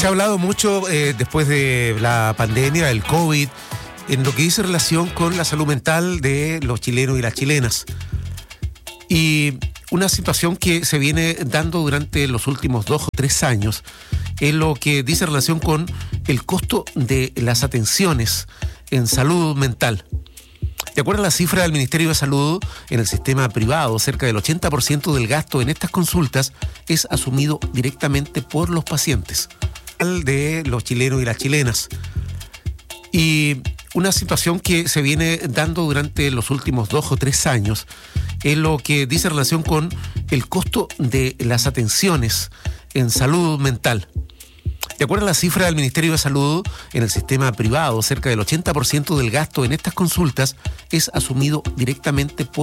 Se ha hablado mucho después de la pandemia, del COVID, en lo que dice relación con la salud mental de los chilenos y las chilenas. Y una situación que se viene dando durante los últimos 2 o 3 años es lo que dice relación con el costo de las atenciones en salud mental. De acuerdo a la cifra del Ministerio de Salud, en el sistema privado, cerca del 80% del gasto en estas consultas es asumido directamente por los pacientes de los chilenos y las chilenas. Y una situación que se viene dando durante los últimos 2 o 3 años es lo que dice relación con el costo de las atenciones en salud mental. De acuerdo a la cifra del Ministerio de Salud, en el sistema privado, cerca del 80% del gasto en estas consultas es asumido directamente por